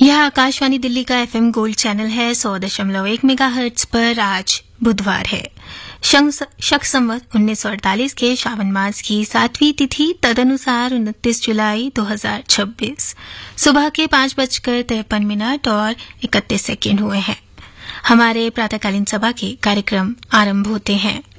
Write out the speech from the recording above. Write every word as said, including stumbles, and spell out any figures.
यह आकाशवाणी दिल्ली का FM gold channel है सौ दशमलव एक मेगाहर्ट्ज पर। आज बुधवार है, शक संवत उन्नीस सौ अड़तालीस के श्रावण मास की सातवीं तिथि, तदनुसार उनतीस जुलाई दो हजार छब्बीस। सुबह के पांच बजकर तिरपन मिनट और इकतीस सेकेंड हुए हैं। हमारे प्रातःकालीन सभा के कार्यक्रम आरंभ होते हैं।